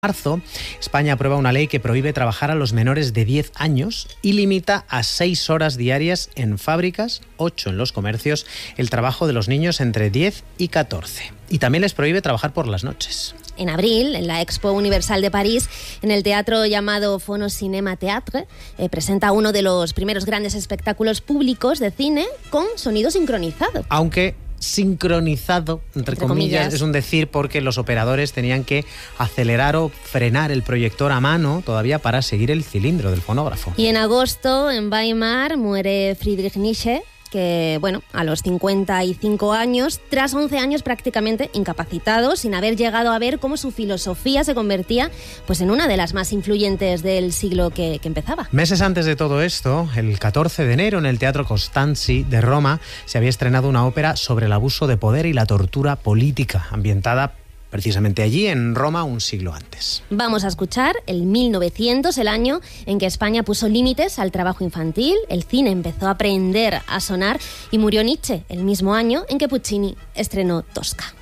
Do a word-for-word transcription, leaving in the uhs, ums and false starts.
marzo, España aprueba una ley que prohíbe trabajar a los menores de diez años y limita a seis horas diarias en fábricas, ocho en los comercios, el trabajo de los niños entre diez y catorce. Y también les prohíbe trabajar por las noches. En abril, en la Expo Universal de París, en el teatro llamado Phono-Cinéma Théâtre, eh, presenta uno de los primeros grandes espectáculos públicos de cine con sonido sincronizado. Aunque sincronizado, entre, entre comillas, comillas, es un decir porque los operadores tenían que acelerar o frenar el proyector a mano todavía para seguir el cilindro del fonógrafo. Y en agosto, en Weimar, muere Friedrich Nietzsche, que, bueno, a los cincuenta y cinco años, tras once años prácticamente incapacitado, sin haber llegado a ver cómo su filosofía se convertía pues, en una de las más influyentes del siglo que, que empezaba. Meses antes de todo esto, el catorce de enero, en el Teatro Costanzi de Roma, se había estrenado una ópera sobre el abuso de poder y la tortura política, ambientada precisamente allí, en Roma, un siglo antes. Vamos a escuchar el mil novecientos, el año en que España puso límites al trabajo infantil, el cine empezó a aprender a sonar y murió Nietzsche, el mismo año en que Puccini estrenó Tosca.